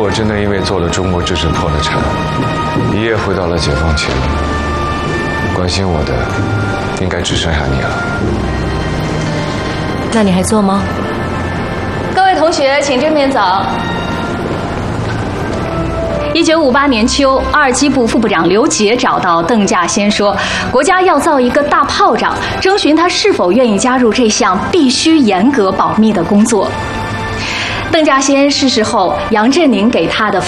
果真的因为做了中国制纸破了产，一夜回到了解放前，关心我的应该只剩下你了。 那你还做吗？ 各位同学，请正面走。1958年秋，2机部副部长刘杰找到邓稼先说，国家要造一个大炮仗，征询他是否愿意加入这项必须严格保密的工作。邓稼先逝世后，杨振宁给他的